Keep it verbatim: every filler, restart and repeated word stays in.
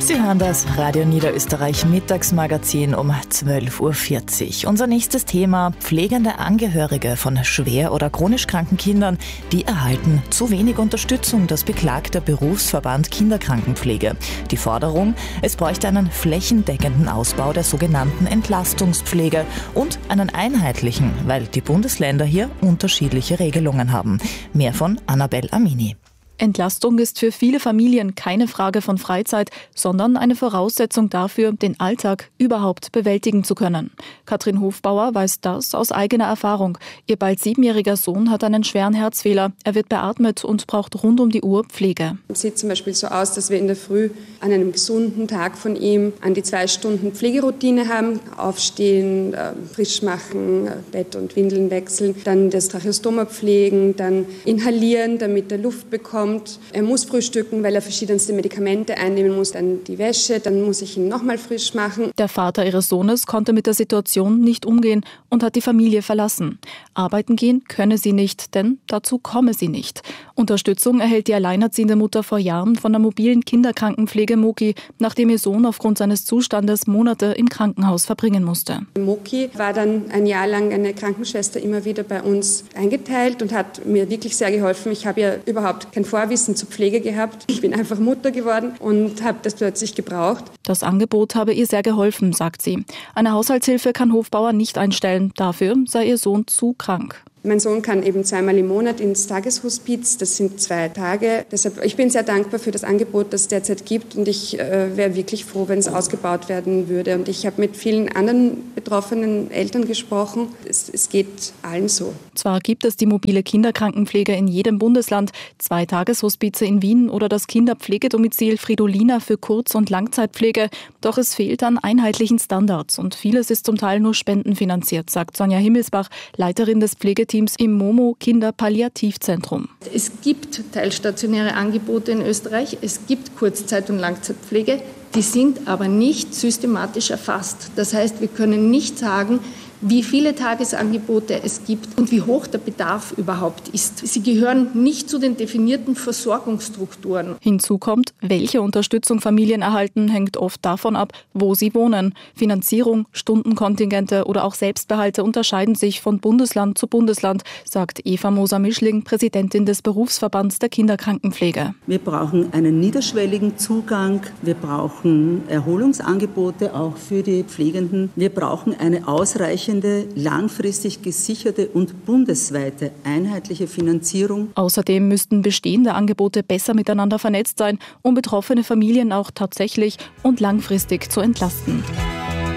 Sie hören das Radio Niederösterreich Mittagsmagazin um zwölf Uhr vierzig. Unser nächstes Thema: pflegende Angehörige von schwer oder chronisch kranken Kindern, die erhalten zu wenig Unterstützung. Das beklagt der Berufsverband Kinderkrankenpflege. Die Forderung: es bräuchte einen flächendeckenden Ausbau der sogenannten Entlastungspflege und einen einheitlichen, weil die Bundesländer hier unterschiedliche Regelungen haben. Mehr von Annabel Amini. Entlastung ist für viele Familien keine Frage von Freizeit, sondern eine Voraussetzung dafür, den Alltag überhaupt bewältigen zu können. Katrin Hofbauer weiß das aus eigener Erfahrung. Ihr bald siebenjähriger Sohn hat einen schweren Herzfehler. Er wird beatmet und braucht rund um die Uhr Pflege. Es sieht zum Beispiel so aus, dass wir in der Früh an einem gesunden Tag von ihm an die zwei Stunden Pflegeroutine haben. Aufstehen, frisch machen, Bett und Windeln wechseln, dann das Tracheostoma pflegen, dann inhalieren, damit er Luft bekommt. Er muss frühstücken, weil er verschiedenste Medikamente einnehmen muss, dann die Wäsche, dann muss ich ihn nochmal frisch machen. Der Vater ihres Sohnes konnte mit der Situation nicht umgehen und hat die Familie verlassen. Arbeiten gehen könne sie nicht, denn dazu komme sie nicht. Unterstützung erhält die alleinerziehende Mutter vor Jahren von der mobilen Kinderkrankenpflege Moki, nachdem ihr Sohn aufgrund seines Zustandes Monate im Krankenhaus verbringen musste. Moki war dann ein Jahr lang eine Krankenschwester immer wieder bei uns eingeteilt und hat mir wirklich sehr geholfen. Ich habe ja überhaupt kein Vorwissen zur Pflege gehabt. Ich bin einfach Mutter geworden und habe das plötzlich gebraucht. Das Angebot habe ihr sehr geholfen, sagt sie. Eine Haushaltshilfe kann Hofbauer nicht einstellen. Dafür sei ihr Sohn zu krank. Mein Sohn kann eben zweimal im Monat ins Tageshospiz, das sind zwei Tage. Deshalb, ich bin sehr dankbar für das Angebot, das es derzeit gibt und ich äh, wäre wirklich froh, wenn es ausgebaut werden würde. Und ich habe mit vielen anderen betroffenen Eltern gesprochen. Es, es geht allen so. Zwar gibt es die mobile Kinderkrankenpflege in jedem Bundesland, zwei Tageshospize in Wien oder das Kinderpflegedomizil Fridolina für Kurz- und Langzeitpflege, doch es fehlt an einheitlichen Standards und vieles ist zum Teil nur spendenfinanziert, sagt Sonja Himmelsbach, Leiterin des Pflegeteams im Momo Kinderpalliativzentrum. Es gibt teilstationäre Angebote in Österreich, es gibt Kurzzeit- und Langzeitpflege, die sind aber nicht systematisch erfasst. Das heißt, wir können nicht sagen, wie viele Tagesangebote es gibt und wie hoch der Bedarf überhaupt ist. Sie gehören nicht zu den definierten Versorgungsstrukturen. Hinzu kommt, welche Unterstützung Familien erhalten, hängt oft davon ab, wo sie wohnen. Finanzierung, Stundenkontingente oder auch Selbstbehalte unterscheiden sich von Bundesland zu Bundesland, sagt Eva Moser-Mischling, Präsidentin des Berufsverbands der Kinderkrankenpflege. Wir brauchen einen niederschwelligen Zugang, wir brauchen Erholungsangebote auch für die Pflegenden, wir brauchen eine ausreichende langfristig gesicherte und bundesweite einheitliche Finanzierung. Außerdem müssten bestehende Angebote besser miteinander vernetzt sein, um betroffene Familien auch tatsächlich und langfristig zu entlasten.